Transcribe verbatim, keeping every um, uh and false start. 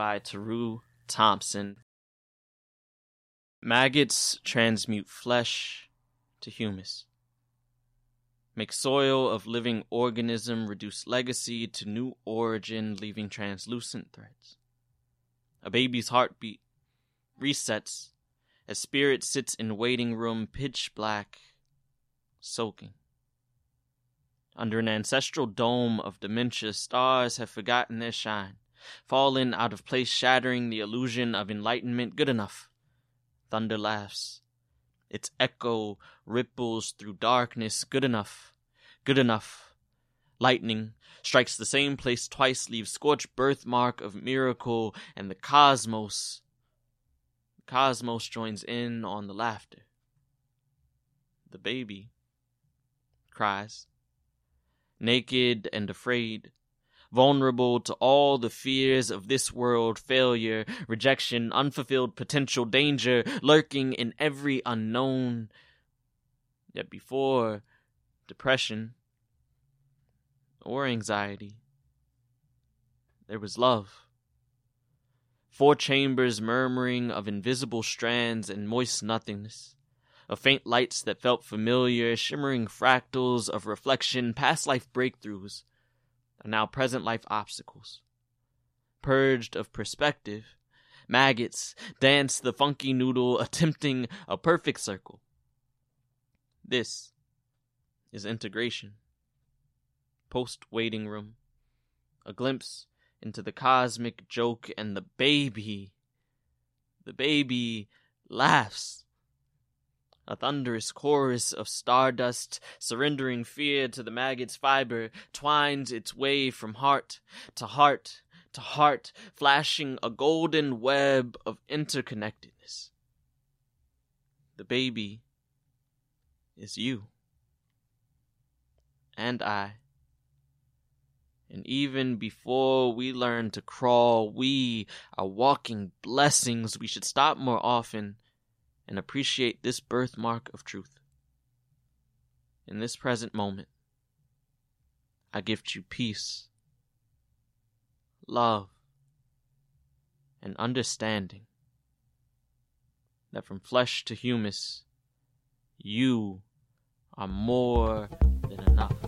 by Teru Thompson. Maggots transmute flesh to humus. Make soil of living organism reduce legacy to new origin, leaving translucent threads. A baby's heartbeat resets as spirit sits in waiting room, pitch black, soaking. Under an ancestral dome of dementia, stars have forgotten their shine, fallen out of place, shattering the illusion of enlightenment. Good enough. Thunder laughs. Its echo ripples through darkness. Good enough. Good enough. Lightning strikes the same place twice, leaves scorched birthmark of miracle, and the cosmos, the cosmos joins in on the laughter. The baby cries. Naked and afraid, vulnerable to all the fears of this world, failure, rejection, unfulfilled potential, danger, lurking in every unknown. Yet before depression or anxiety, there was love. Four chambers murmuring of invisible strands and moist nothingness. Of faint lights that felt familiar, shimmering fractals of reflection, past life breakthroughs, are now present life obstacles. Purged of perspective, maggots dance the funky noodle, attempting a perfect circle. This is integration. Post-waiting room, a glimpse into the cosmic joke, and the baby, the baby laughs. A thunderous chorus of stardust, surrendering fear to the maggot's fiber, twines its way from heart to heart to heart, flashing a golden web of interconnectedness. The baby is you. And I. And even before we learn to crawl, we are walking blessings. We should stop more often and appreciate this birthmark of truth. In this present moment, I gift you peace, love, and understanding that from flesh to humus, you are more than enough.